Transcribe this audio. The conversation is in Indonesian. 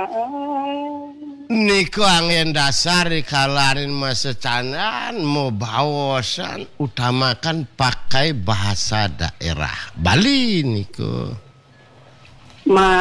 Niku angin dasar dikalarin masecanan mau bawasan utamakan pakai bahasa daerah Bali niku.